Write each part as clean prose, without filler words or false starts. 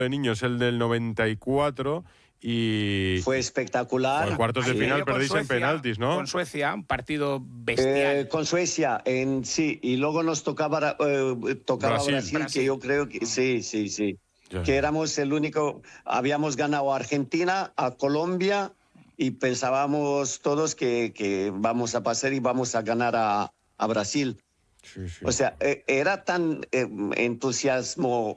de niños, el del 94, y fue espectacular. En cuartos de final perdéis en penaltis, ¿no? Con Suecia, un partido bestial. Con Suecia, sí, y luego nos tocaba Brasil, que yo creo que sí. Ya. Que éramos el único, habíamos ganado a Argentina, a Colombia, y pensábamos todos que vamos a pasar y vamos a ganar a Brasil. Sí. O sea, era tanto entusiasmo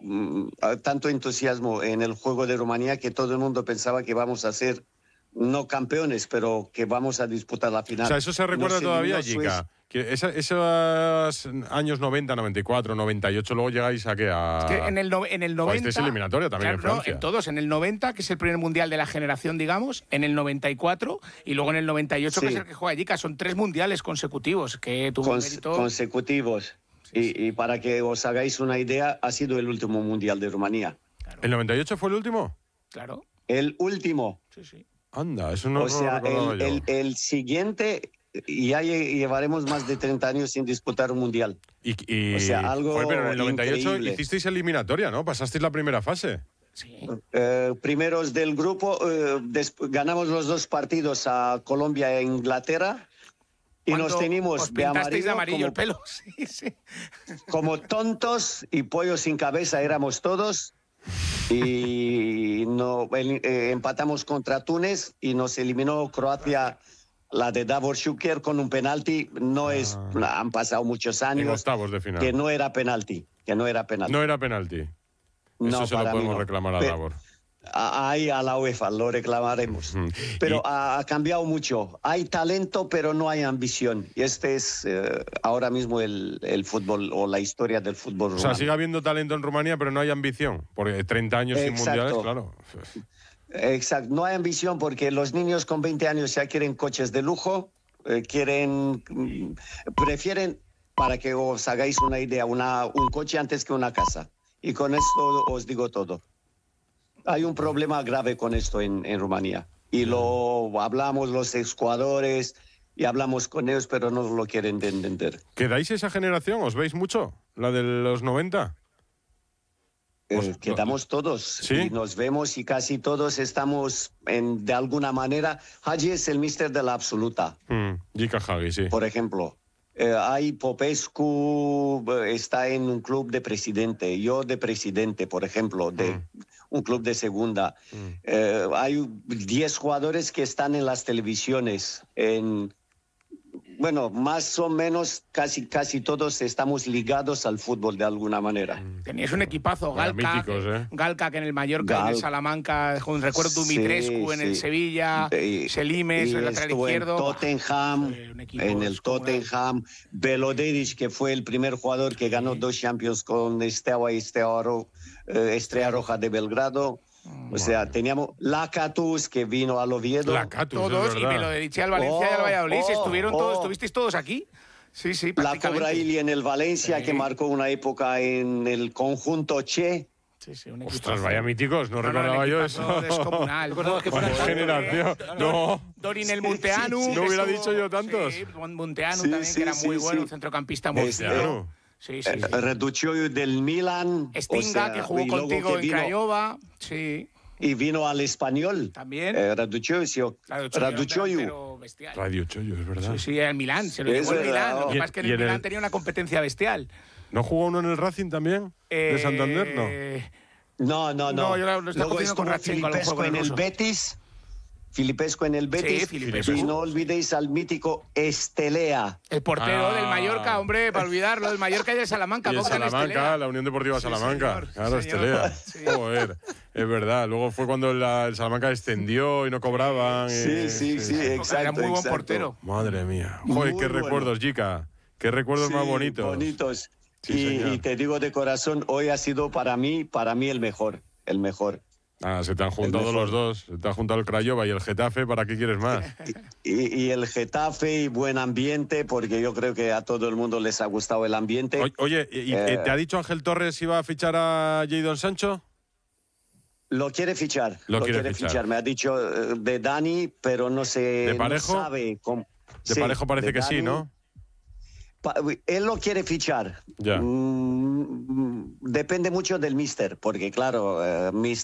en el juego de Rumanía que todo el mundo pensaba que vamos a ser no campeones, pero que vamos a disputar la final. O sea, eso se recuerda todavía, Jica. Que esos años 90, 94, 98, luego llegáis a qué? Es que en el 90... Estáis eliminatoria también, claro, en Francia. En todos. En el 90, que es el primer mundial de la generación, digamos. En el 94 y luego en el 98, que es el que juega Jica. Son 3 mundiales consecutivos que tuvo mérito. Consecutivos. Y para que os hagáis una idea, ha sido el último mundial de Rumanía. Claro. ¿El 98 fue el último? Claro. El último. Sí. Anda, eso no o sea, lo yo. El siguiente, ya llevaremos más de 30 años sin disputar un mundial. O sea, algo pero en el 98 increíble. hicisteis eliminatoria, ¿no? Pasasteis la primera fase. Sí. Primeros del grupo, ganamos los 2 partidos a Colombia e Inglaterra. Y nos teníamos os pintasteis de amarillo como, el pelo. Sí. Como tontos y pollos sin cabeza éramos todos. Y empatamos contra Túnez y nos eliminó Croacia, la de Davor Šuker, con un penalti. Han pasado muchos años. En octavos de final. Que no era penalti. No era penalti. Eso se lo podemos reclamar a Davor. Ahí a la UEFA lo reclamaremos. Pero ha cambiado mucho. Hay talento, pero no hay ambición. Y este es ahora mismo el fútbol o la historia del fútbol rumano. O sea, sigue habiendo talento en Rumanía, pero no hay ambición. Porque 30 años sin mundiales, claro. Exacto. No hay ambición porque los niños con 20 años ya quieren coches de lujo, prefieren, para que os hagáis una idea, un coche antes que una casa. Y con esto os digo todo. Hay un problema grave con esto en Rumanía. Y lo hablamos los exjugadores y hablamos con ellos, pero no lo quieren entender. ¿Quedáis esa generación? ¿Os veis mucho? ¿La de los 90? Quedamos todos. ¿Sí? Y nos vemos y casi todos estamos de alguna manera. Hagi es el míster de la absoluta. Jica Hagi, sí. Por ejemplo. Hay Popescu, está en un club de presidente. Yo de presidente, por ejemplo, de un club de segunda. Hay 10 jugadores que están en las televisiones. Bueno, más o menos casi todos estamos ligados al fútbol de alguna manera. Teníais un equipazo, Galca, míticos, Galca, que en el Mallorca, en el Salamanca, recuerdo Dumitrescu en el Sevilla, Selimes, en el lateral izquierdo. En el Tottenham, Belodedic, que fue el primer jugador que ganó 2 Champions con Steaua y Estrella Roja de Belgrado. O sea, teníamos Lacatus, que vino al Oviedo. Lacatus, todos, y me lo dediché al Valencia y al Valladolid. ¿Estuvisteis todos aquí? Sí, La Cobraili en el Valencia, que marcó una época en el conjunto Che. Sí, un ostras, vaya míticos, no recordaba yo eso. Descomunal. Generación. No. Dorin el Munteanu. No hubiera dicho yo tantos. Sí, Munteanu también, que era muy bueno, un centrocampista muy bueno. Sí. Reducioiu del Milan. Stinga, que jugó contigo en Craiova. Sí. Y vino al Español. También. Raducioiu. Raducioiu, es verdad. Sí, el Milán. Se lo llevó el Milán. Lo que pasa es que el Milán tenía una competencia bestial. ¿No jugó uno en el Racing también? ¿De Santander? No. No, yo lo estaba confundiendo con Ratchenko. Filipescu en el Betis. Y no olvidéis al mítico Estelea. El portero del Mallorca, hombre, para olvidarlo, del Mallorca y del Salamanca. Y el Salamanca, la Unión Deportiva Salamanca. Señor, claro, Estelea. Sí. Joder, es verdad. Luego fue cuando el Salamanca descendió y no cobraban. Sí, exacto. Era muy buen portero. Madre mía. Joder, qué recuerdos, Jica. Qué recuerdos más bonitos. Bonitos. Sí, y te digo de corazón, hoy ha sido para mí el mejor. Se te han juntado los dos. Se te ha juntado el Craiova y el Getafe. ¿Para qué quieres más? Y el Getafe y buen ambiente, porque yo creo que a todo el mundo les ha gustado el ambiente. Oye, ¿te ha dicho Ángel Torres si va a fichar a Jadon Sancho? Lo quiere fichar. Lo quiere fichar. Me ha dicho de Dani, pero no sé. ¿De Parejo? No sabe cómo. De Parejo parece que Dani, sí, ¿no? Él lo quiere fichar. Ya. Depende mucho del míster, porque claro,